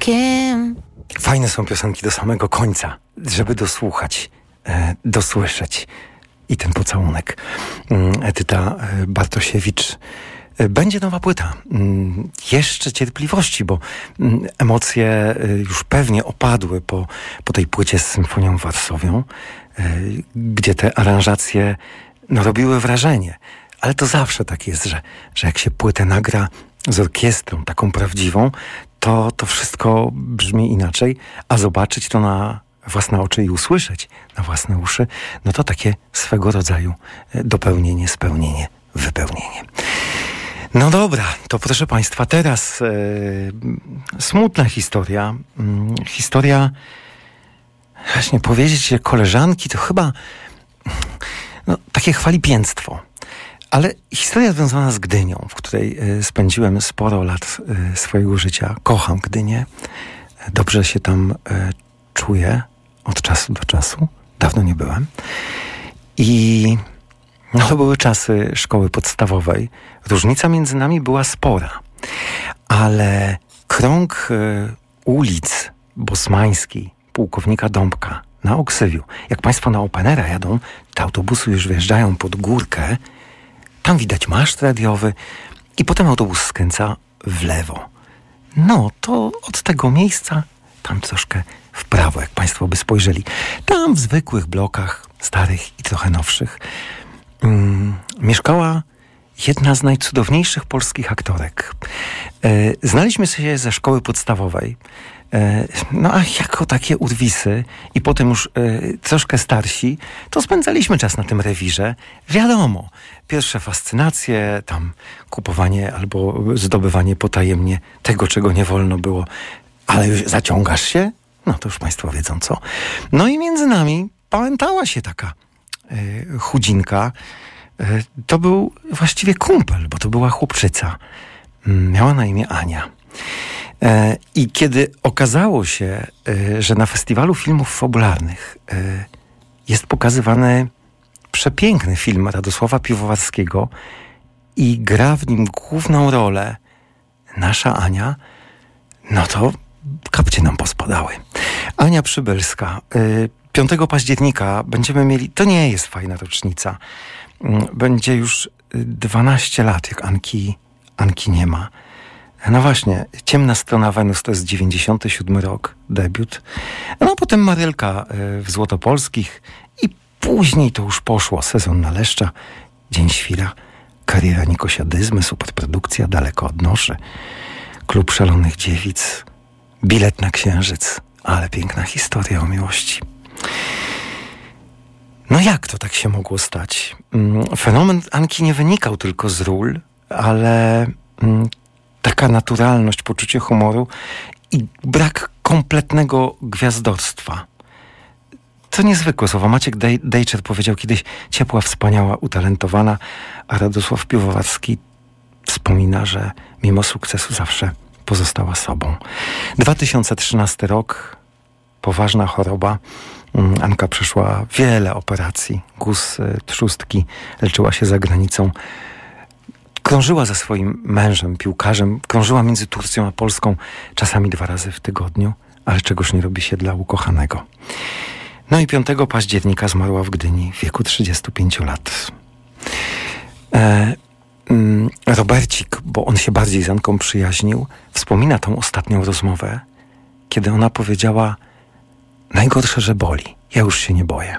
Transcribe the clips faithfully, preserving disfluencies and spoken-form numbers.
Kim. Fajne są piosenki do samego końca, żeby dosłuchać, e, dosłyszeć. I ten pocałunek. Edyta Bartosiewicz. Będzie nowa płyta. Jeszcze cierpliwości, bo emocje już pewnie opadły po, po tej płycie z Symfonią Warsowią, gdzie te aranżacje no, robiły wrażenie. Ale to zawsze tak jest, że, że jak się płytę nagra z orkiestrą taką prawdziwą, to to wszystko brzmi inaczej, a zobaczyć to na własne oczy i usłyszeć na własne uszy, no to takie swego rodzaju dopełnienie, spełnienie, wypełnienie. No dobra, to proszę Państwa, teraz e, smutna historia. Mm, historia, właśnie powiedzieć, że koleżanki to chyba no, takie chwalipięctwo. Ale historia związana z Gdynią, w której e, spędziłem sporo lat e, swojego życia. Kocham Gdynię. Dobrze się tam e, czuję od czasu do czasu. Dawno nie byłem. I no, to były czasy szkoły podstawowej. Różnica między nami była spora. Ale krąg y, ulic Bosmańskiej, pułkownika Dąbka na Oksywiu. Jak Państwo na Openera jadą, te autobusy już wjeżdżają pod górkę. Tam widać maszt radiowy i potem autobus skręca w lewo. No, to od tego miejsca tam troszkę w prawo, jak Państwo by spojrzeli. Tam w zwykłych blokach, starych i trochę nowszych, um, mieszkała jedna z najcudowniejszych polskich aktorek. E, znaliśmy się ze szkoły podstawowej. E, no a jako takie urwisy i potem już e, troszkę starsi, to spędzaliśmy czas na tym rewirze. Wiadomo, pierwsze fascynacje, tam kupowanie albo zdobywanie potajemnie tego, czego nie wolno było. Ale już zaciągasz się? No to już Państwo wiedzą co. No i między nami pałętała się taka y, chudzinka. Y, to był właściwie kumpel, bo to była chłopczyca. Y, miała na imię Ania. Y, I kiedy okazało się, y, że na Festiwalu Filmów Fabularnych y, jest pokazywany przepiękny film Radosława Piwowarskiego i gra w nim główną rolę nasza Ania, no to kapcie nam pospadały. Ania Przybylska. piątego października będziemy mieli... To nie jest fajna rocznica. Będzie już dwanaście lat, jak Anki, Anki nie ma. No właśnie, Ciemna strona Wenus to jest dziewięćdziesiąty siódmy rok, debiut. No potem Marylka w Złotopolskich i później to już poszło. Sezon na Leszcza, Dzień Świra, Kariera Nikosia Dyzmy, superprodukcja Daleko od noszy, Klub Szalonych Dziewic, Bilet na Księżyc, ale piękna historia o miłości. No jak to tak się mogło stać? Fenomen Anki nie wynikał tylko z ról, ale taka naturalność, poczucie humoru i brak kompletnego gwiazdorstwa. To niezwykłe słowa. Maciek Dej- Dejczer powiedział kiedyś: ciepła, wspaniała, utalentowana, a Radosław Piwowarski wspomina, że mimo sukcesu zawsze pozostała sobą. dwa tysiące trzynasty rok, poważna choroba. Anka przeszła wiele operacji, guz trzustki, leczyła się za granicą. Krążyła ze swoim mężem, piłkarzem, krążyła między Turcją a Polską czasami dwa razy w tygodniu, ale czegoś nie robi się dla ukochanego. No i piątego października zmarła w Gdyni w wieku trzydziestu pięciu lat. E, mm, Robercik, bo on się bardziej z Anką przyjaźnił, wspomina tą ostatnią rozmowę, kiedy ona powiedziała: najgorsze, że boli. Ja już się nie boję.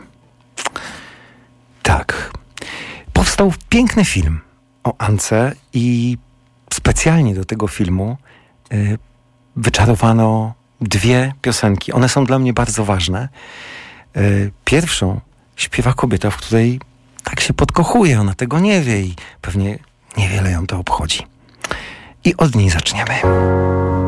Tak. Powstał piękny film o Ance i specjalnie do tego filmu y, wyczarowano dwie piosenki. One są dla mnie bardzo ważne. Y, pierwszą śpiewa kobieta, w której tak się podkochuje. Ona tego nie wie i pewnie niewiele ją to obchodzi. I od niej zaczniemy.